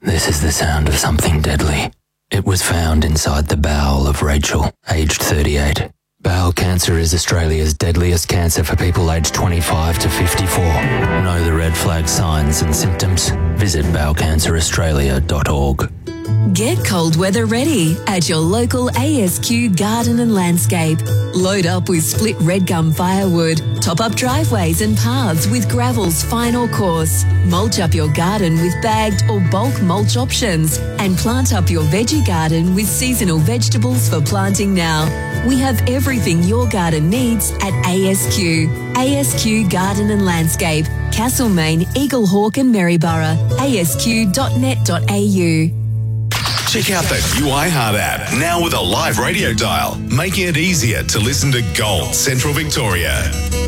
This is the sound of something deadly. It was found inside the bowel of Rachel, aged 38. Bowel cancer is Australia's deadliest cancer for people aged 25 to 54. Know the red flag signs and symptoms? Visit bowelcanceraustralia.org. Get cold weather ready at your local ASQ Garden and Landscape. Load up with split red gum firewood, top up driveways and paths with gravel's final course, mulch up your garden with bagged or bulk mulch options, and plant up your veggie garden with seasonal vegetables for planting now. We have everything your garden needs at ASQ. ASQ Garden and Landscape, Castlemaine, Eaglehawk and Maryborough. asq.net.au. Check out the new iHeart app, now with a live radio dial, making it easier to listen to Gold Central Victoria.